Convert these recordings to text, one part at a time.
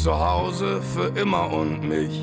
zu Hause für immer und mich.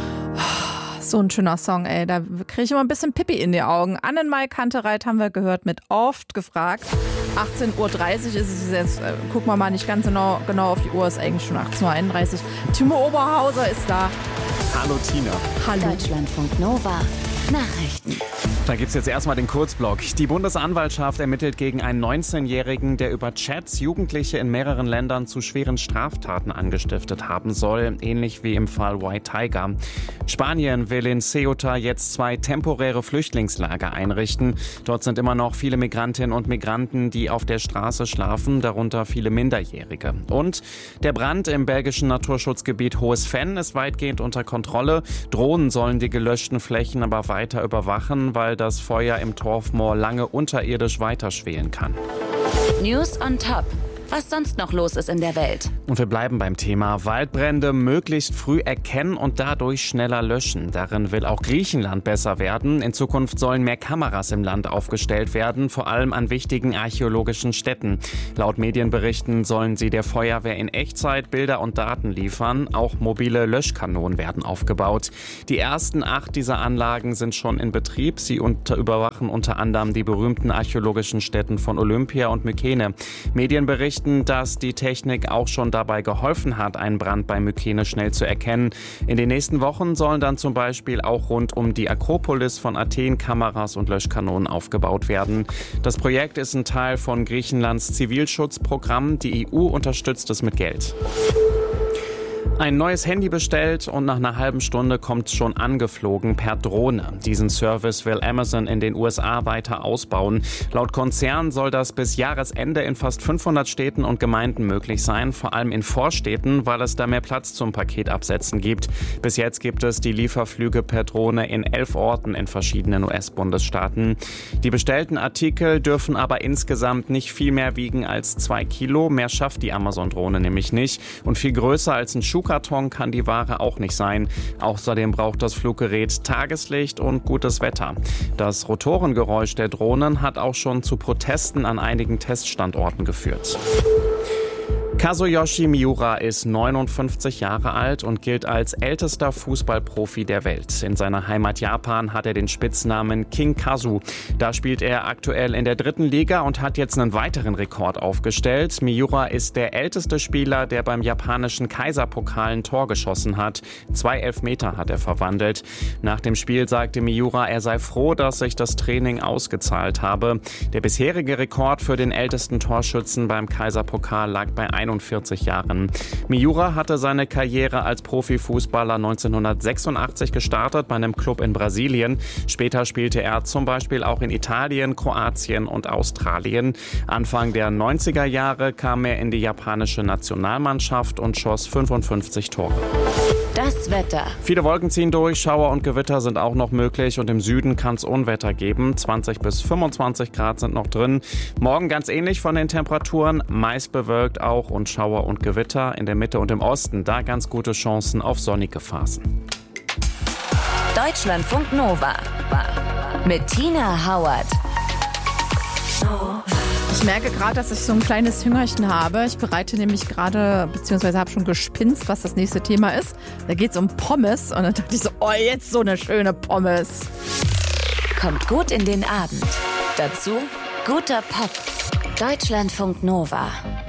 So ein schöner Song, ey. Da kriege ich immer ein bisschen Pippi in die Augen. Annenmai Kantereit haben wir gehört mit Oft gefragt. 18.30 Uhr ist es jetzt. Gucken wir mal nicht ganz genau auf die Uhr. Ist eigentlich schon 18.31 Uhr. Timo Oberhauser ist da. Hallo Tina. Hallo. Deutschlandfunk Nova. Nachrichten. Da gibt's jetzt erstmal den Kurzblock. Die Bundesanwaltschaft ermittelt gegen einen 19-Jährigen, der über Chats Jugendliche in mehreren Ländern zu schweren Straftaten angestiftet haben soll, ähnlich wie im Fall White Tiger. Spanien will in Ceuta jetzt 2 temporäre Flüchtlingslager einrichten. Dort sind immer noch viele Migrantinnen und Migranten, die auf der Straße schlafen, darunter viele Minderjährige. Und der Brand im belgischen Naturschutzgebiet Hohes Venn ist weitgehend unter Kontrolle. Drohnen sollen die gelöschten Flächen aber weiter überwachen, weil das Feuer im Torfmoor lange unterirdisch weiterschwelen kann. News on Top. Was sonst noch los ist in der Welt. Und wir bleiben beim Thema Waldbrände möglichst früh erkennen und dadurch schneller löschen. Darin will auch Griechenland besser werden. In Zukunft sollen mehr Kameras im Land aufgestellt werden, vor allem an wichtigen archäologischen Stätten. Laut Medienberichten sollen sie der Feuerwehr in Echtzeit Bilder und Daten liefern. Auch mobile Löschkanonen werden aufgebaut. Die ersten 8 dieser Anlagen sind schon in Betrieb. Sie überwachen unter anderem die berühmten archäologischen Stätten von Olympia und Mykene. Medienberichten, dass die Technik auch schon dabei geholfen hat, einen Brand bei Mykene schnell zu erkennen. In den nächsten Wochen sollen dann zum Beispiel auch rund um die Akropolis von Athen Kameras und Löschkanonen aufgebaut werden. Das Projekt ist ein Teil von Griechenlands Zivilschutzprogramm. Die EU unterstützt es mit Geld. Ein neues Handy bestellt und nach einer halben Stunde kommt es schon angeflogen per Drohne. Diesen Service will Amazon in den USA weiter ausbauen. Laut Konzern soll das bis Jahresende in fast 500 Städten und Gemeinden möglich sein, vor allem in Vorstädten, weil es da mehr Platz zum Paketabsetzen gibt. Bis jetzt gibt es die Lieferflüge per Drohne in 11 Orten in verschiedenen US-Bundesstaaten. Die bestellten Artikel dürfen aber insgesamt nicht viel mehr wiegen als 2 Kilo. Mehr schafft die Amazon-Drohne nämlich nicht. Und viel größer als ein Schuhkarton kann die Ware auch nicht sein. Außerdem braucht das Fluggerät Tageslicht und gutes Wetter. Das Rotorengeräusch der Drohnen hat auch schon zu Protesten an einigen Teststandorten geführt. Kazuyoshi Miura ist 59 Jahre alt und gilt als ältester Fußballprofi der Welt. In seiner Heimat Japan hat er den Spitznamen King Kazu. Da spielt er aktuell in der 3. Liga und hat jetzt einen weiteren Rekord aufgestellt. Miura ist der älteste Spieler, der beim japanischen Kaiserpokal ein Tor geschossen hat. 2 Elfmeter hat er verwandelt. Nach dem Spiel sagte Miura, er sei froh, dass sich das Training ausgezahlt habe. Der bisherige Rekord für den ältesten Torschützen beim Kaiserpokal lag bei 41 Jahren. Miura hatte seine Karriere als Profifußballer 1986 gestartet bei einem Club in Brasilien. Später spielte er zum Beispiel auch in Italien, Kroatien und Australien. Anfang der 90er Jahre kam er in die japanische Nationalmannschaft und schoss 55 Tore. Das Wetter. Viele Wolken ziehen durch, Schauer und Gewitter sind auch noch möglich und im Süden kann es Unwetter geben. 20 bis 25 Grad sind noch drin. Morgen ganz ähnlich von den Temperaturen, meist bewölkt auch und Schauer und Gewitter. In der Mitte und im Osten da ganz gute Chancen auf sonnige Phasen. Deutschlandfunk Nova. Mit Tina Hauert. Ich merke gerade, dass ich so ein kleines Hüngerchen habe. Ich bereite nämlich gerade, beziehungsweise habe schon gespinst, was das nächste Thema ist. Da geht es um Pommes. Und dann dachte ich so, oh, jetzt so eine schöne Pommes. Kommt gut in den Abend. Dazu guter Pop. Deutschlandfunk Nova.